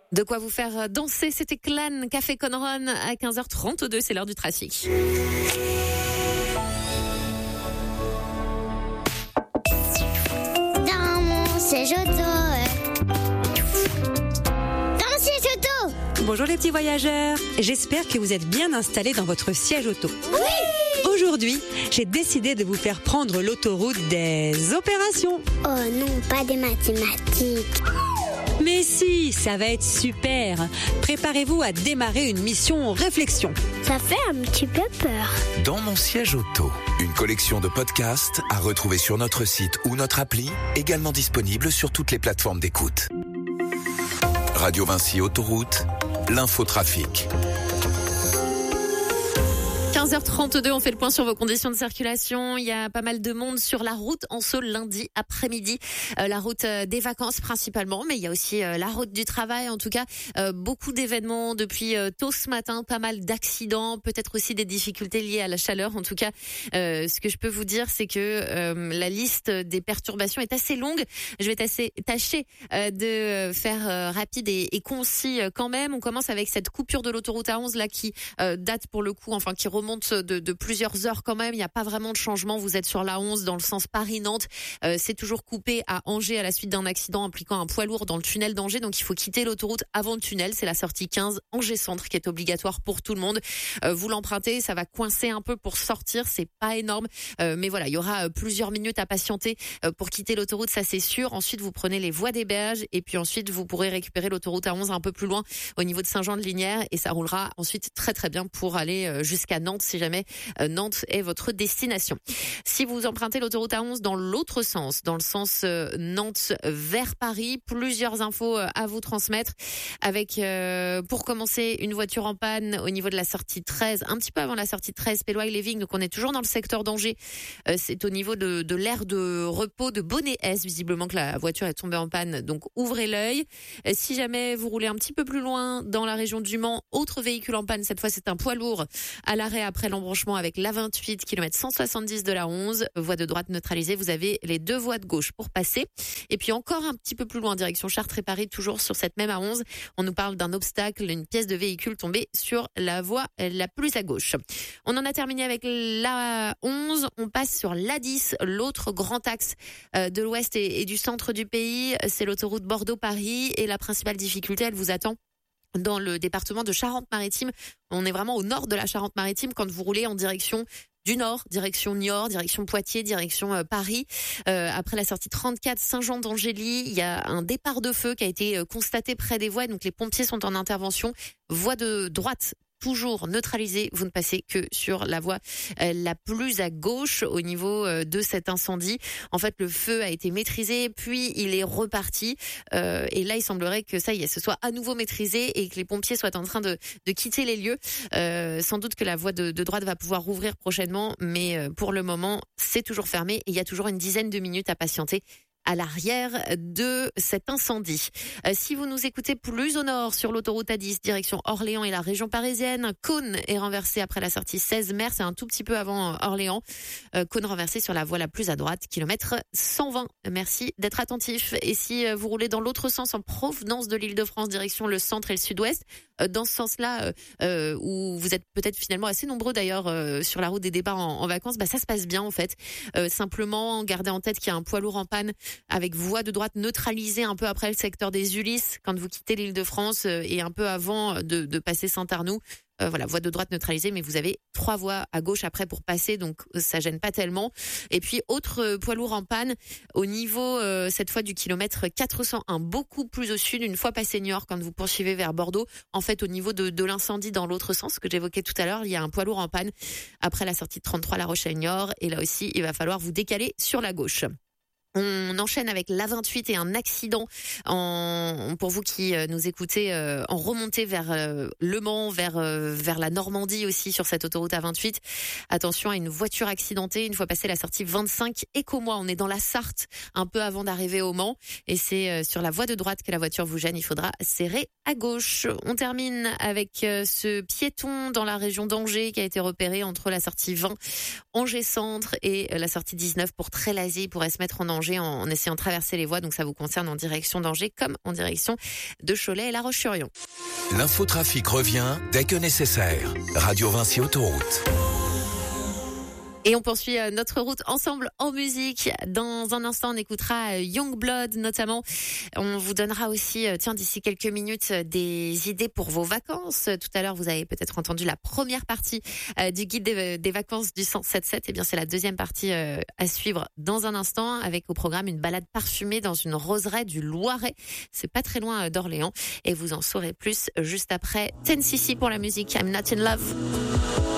De quoi vous faire danser, c'était Clan, Café Conron à 15h32, c'est l'heure du trafic. Dans mon siège auto. Dans mon siège auto. Bonjour les petits voyageurs, j'espère que vous êtes bien installés dans votre siège auto. Oui. Aujourd'hui, j'ai décidé de vous faire prendre l'autoroute des opérations. Oh non, pas des mathématiques. Mais si, ça va être super. Préparez-vous à démarrer une mission réflexion. Ça fait un petit peu peur. Dans mon siège auto, une collection de podcasts à retrouver sur notre site ou notre appli, également disponible sur toutes les plateformes d'écoute. Radio Vinci Autoroute, l'infotrafic. 15h32, on fait le point sur vos conditions de circulation. Il y a pas mal de monde sur la route en ce lundi après-midi. La route des vacances principalement, mais il y a aussi la route du travail. En tout cas, beaucoup d'événements depuis tôt ce matin, pas mal d'accidents, peut-être aussi des difficultés liées à la chaleur. En tout cas, ce que je peux vous dire, c'est que la liste des perturbations est assez longue. Je vais tâcher de faire rapide et concis quand même. On commence avec cette coupure de l'autoroute A11 là qui date pour le coup, enfin qui remonte de plusieurs heures quand même. Il n'y a pas vraiment de changement. Vous êtes sur la 11 dans le sens Paris-Nantes. C'est toujours coupé à Angers à la suite d'un accident impliquant un poids lourd dans le tunnel d'Angers. Donc il faut quitter l'autoroute avant le tunnel. C'est la sortie 15 Angers Centre qui est obligatoire pour tout le monde. Vous l'empruntez, ça va coincer un peu pour sortir. C'est pas énorme, mais voilà, il y aura plusieurs minutes à patienter pour quitter l'autoroute, ça c'est sûr. Ensuite vous prenez les voies des berges et puis ensuite vous pourrez récupérer l'autoroute A11 un peu plus loin au niveau de Saint-Jean-de-Lignières et ça roulera ensuite très très bien pour aller jusqu'à Nantes si jamais Nantes est votre destination. Si vous empruntez l'autoroute A11 dans l'autre sens, dans le sens Nantes vers Paris, plusieurs infos à vous transmettre avec pour commencer une voiture en panne au niveau de la sortie 13, un petit peu avant la sortie 13 Péloy-Lévignes, donc on est toujours dans le secteur d'Angers. C'est au niveau de l'aire de repos de Bonnet-S visiblement que la voiture est tombée en panne, donc ouvrez l'œil. Si jamais vous roulez un petit peu plus loin dans la région du Mans, autre véhicule en panne, cette fois c'est un poids lourd à l'arrêt après l'embranchement avec l'A28 km 170 de la 11, voie de droite neutralisée, vous avez les deux voies de gauche pour passer. Et puis encore un petit peu plus loin, direction Chartres et Paris, toujours sur cette même A11, on nous parle d'un obstacle, une pièce de véhicule tombée sur la voie la plus à gauche. On en a terminé avec la 11, on passe sur l'A10, l'autre grand axe de l'ouest et du centre du pays, c'est l'autoroute Bordeaux-Paris et la principale difficulté, elle vous attend dans le département de Charente-Maritime. On est vraiment au nord de la Charente-Maritime quand vous roulez en direction du nord, direction Niort, direction Poitiers, direction Paris. Après la sortie 34 Saint-Jean d'Angély, il y a un départ de feu qui a été constaté près des voies, donc les pompiers sont en intervention. Voie de droite toujours neutralisée, vous ne passez que sur la voie la plus à gauche au niveau de cet incendie. En fait, le feu a été maîtrisé, puis il est reparti. Et là, il semblerait que ça y est, ce soit à nouveau maîtrisé et que les pompiers soient en train de quitter les lieux. Sans doute que la voie de droite va pouvoir rouvrir prochainement, mais pour le moment, c'est toujours fermé et il y a toujours une dizaine de minutes à patienter à l'arrière de cet incendie. Si vous nous écoutez plus au nord sur l'autoroute A10 direction Orléans et la région parisienne, un cône est renversé après la sortie 16 Mer, c'est un tout petit peu avant Orléans. Cône renversé sur la voie la plus à droite, kilomètre 120. Merci d'être attentif. Et si vous roulez dans l'autre sens en provenance de l'Île-de-France direction le centre et le sud-ouest, dans ce sens-là où vous êtes peut-être finalement assez nombreux d'ailleurs sur la route des départs en vacances, ça se passe bien en fait. Simplement gardez en tête qu'il y a un poids lourd en panne avec voie de droite neutralisée un peu après le secteur des Ulysses quand vous quittez l'Île-de-France et un peu avant de passer Saint-Arnoux. Voilà, voie de droite neutralisée, mais vous avez 3 voies à gauche après pour passer, donc ça gêne pas tellement. Et puis autre poids lourd en panne au niveau cette fois du kilomètre 401, beaucoup plus au sud, une fois passé Niort quand vous poursuivez vers Bordeaux. En fait, au niveau de l'incendie dans l'autre sens que j'évoquais tout à l'heure, il y a un poids lourd en panne après la sortie de 33 La Rochelle-Niort, et là aussi il va falloir vous décaler sur la gauche. On enchaîne avec l'A28 et un accident pour vous qui nous écoutez en remontée vers Le Mans, vers la Normandie aussi sur cette autoroute A28. Attention à une voiture accidentée une fois passé la sortie 25 Écomois. On est dans la Sarthe un peu avant d'arriver au Mans et c'est sur la voie de droite que la voiture vous gêne. Il faudra serrer à gauche. On termine avec ce piéton dans la région d'Angers qui a été repéré entre la sortie 20 Angers Centre et la sortie 19 pour Trélazé. Il pourrait se mettre en danger d'Angers en essayant de traverser les voies. Donc ça vous concerne en direction d'Angers comme en direction de Cholet et La Roche-sur-Yon. L'infotrafic revient dès que nécessaire. Radio Vinci Autoroute. Et on poursuit notre route ensemble en musique. Dans un instant, on écoutera Youngblood notamment. On vous donnera aussi, d'ici quelques minutes, des idées pour vos vacances. Tout à l'heure, vous avez peut-être entendu la première partie du guide des vacances du 107.7. Eh bien, c'est la deuxième partie à suivre dans un instant, avec au programme une balade parfumée dans une roseraie du Loiret. C'est pas très loin d'Orléans. Et vous en saurez plus juste après 10cc pour la musique. I'm Not in Love.